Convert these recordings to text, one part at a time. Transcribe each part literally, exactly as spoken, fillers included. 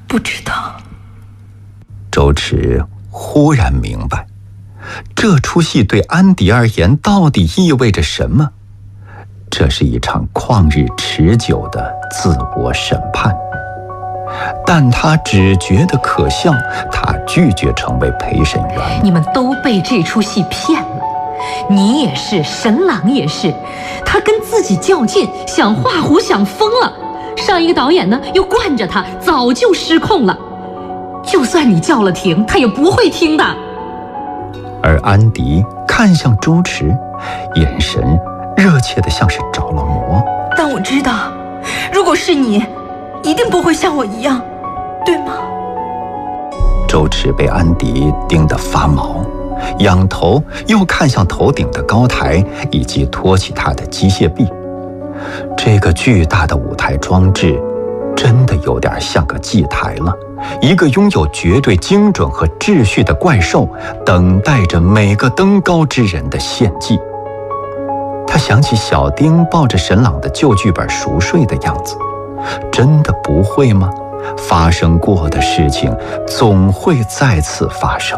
不知道。 周迟忽然明白，这出戏对安迪而言到底意味着什么？这是一场旷日持久的自我审判。但他只觉得可笑，他拒绝成为陪审员。 你们都被这出戏骗了，你也是，神郎也是。他跟自己较劲，想画虎想疯了。上一个导演呢，又惯着他，早就失控了。就算你叫了停，他也不会听的。 而安迪看向周迟，眼神热切的像是着了魔。 但我知道，如果是你，一定不会像我一样，对吗？ 周迟被安迪盯得发毛，仰头又看向头顶的高台以及托起他的机械臂。这个巨大的舞台装置真的有点像个祭台了，一个拥有绝对精准和秩序的怪兽，等待着每个登高之人的献祭。他想起小丁抱着沈朗的旧剧本熟睡的样子，真的不会吗？发生过的事情总会再次发生。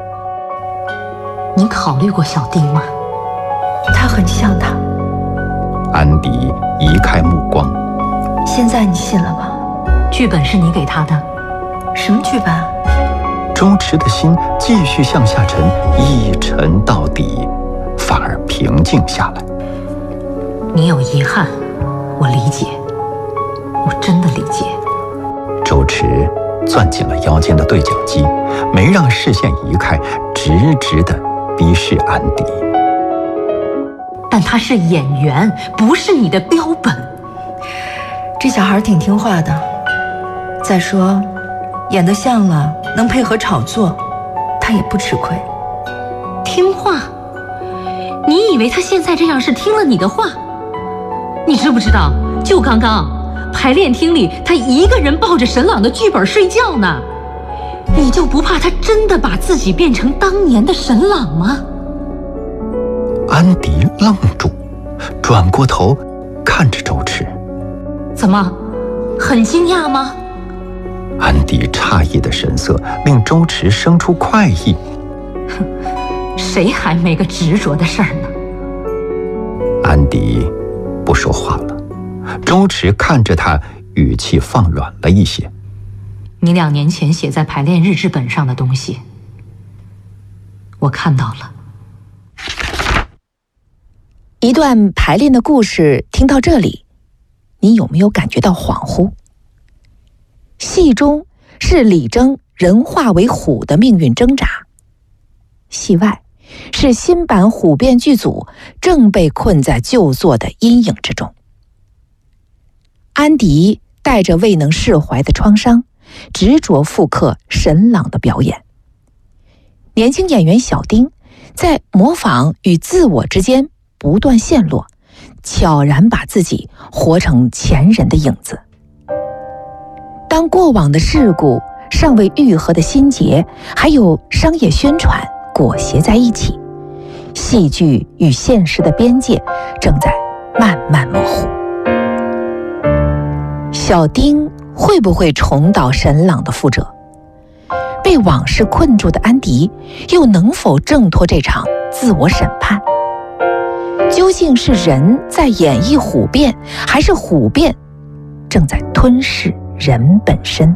你考虑过小丁吗？ 他很像他。 安迪移开目光。 现在你信了吗？ 剧本是你给他的。 什么剧本？ 周迟的心继续向下沉，一沉到底，反而平静下来。 你有遗憾，我理解，我真的理解。 周迟攥紧了腰间的对讲机，没让视线移开，直直地逼视安迪。 但他是演员，不是你的标本。 这小孩挺听话的，再说演得像了，能配合炒作，他也不吃亏。 听话？你以为他现在这样是听了你的话？你知不知道，就刚刚排练厅里他一个人抱着沈朗的剧本睡觉呢。你就不怕他真的把自己变成当年的沈朗吗？ 安迪愣住，转过头看着周迟。 怎么，很惊讶吗？ 安迪诧异的神色令周迟生出快意。 哼，谁还没个执着的事儿呢？ 安迪不说话了，周迟看着他，语气放软了一些。 你两年前写在排练日志本上的东西，我看到了。 一段排练的故事听到这里，你有没有感觉到恍惚？戏中是李征人化为虎的命运挣扎，戏外是新版虎变剧组正被困在旧作的阴影之中。安迪带着未能释怀的创伤，执着复刻沈朗的表演。年轻演员小丁在模仿与自我之间不断陷落，悄然把自己活成前人的影子。当过往的事故、尚未愈合的心结，还有商业宣传裹挟在一起，戏剧与现实的边界正在慢慢模糊。小丁会不会重蹈沈朗的覆辙？被往事困住的安迪又能否挣脱这场自我审判？究竟是人在演绎虎变，还是虎变正在吞噬人本身？